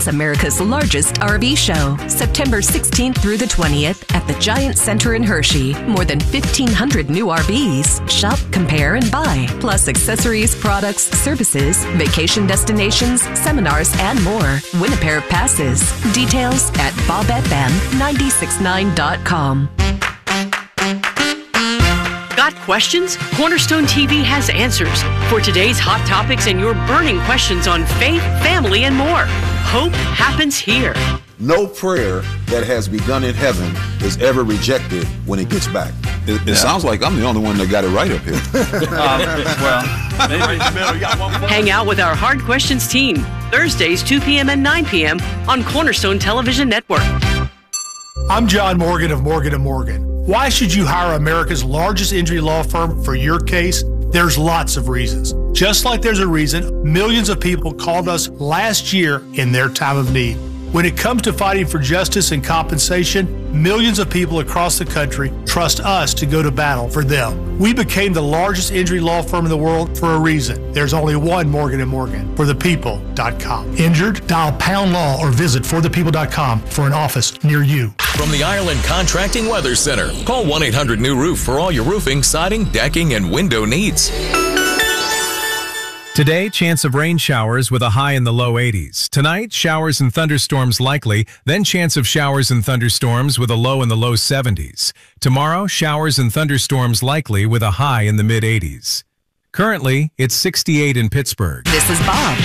is America's largest RV show, September 16th through the 20th at the Giant Center in Hershey. More than 1,500 new RVs. Shop, compare, and buy. Plus accessories, products, services, vacation destinations, seminars, and more. Win a pair of passes. Details at bobfm969.com. Got questions? Cornerstone TV has answers for today's hot topics and your burning questions on faith, family, and more. Hope happens here. No prayer that has begun in heaven is ever rejected when it gets back. It sounds like I'm the only one that got it right up here. Hang out with our Hard Questions team, Thursdays 2 p.m. and 9 p.m. on Cornerstone Television Network. I'm John Morgan of Morgan & Morgan. Why should you hire America's largest injury law firm for your case? There's lots of reasons. Just like there's a reason millions of people called us last year in their time of need. When it comes to fighting for justice and compensation, millions of people across the country trust us to go to battle for them. We became the largest injury law firm in the world for a reason. There's only one Morgan & Morgan, forthepeople.com. Injured? Dial pound law or visit forthepeople.com for an office near you. From the Ireland Contracting Weather Center, call 1-800-NEW-ROOF for all your roofing, siding, decking, and window needs. Today, chance of rain showers with a high in the low 80s. Tonight, showers and thunderstorms likely, then chance of showers and thunderstorms with a low in the low 70s. Tomorrow, showers and thunderstorms likely with a high in the mid 80s. Currently, it's 68 in Pittsburgh. This is Bob